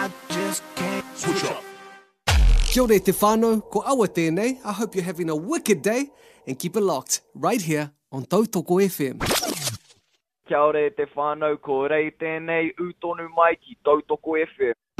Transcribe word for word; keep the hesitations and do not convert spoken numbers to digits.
I just can't switch up. Kia ora te whānau, ko awa tēnei. I hope you're having a wicked day and keep it locked right here on Tautoko F M. Kia ora te whānau, ko rei tēnei, utonu mai ki Tautoko F M.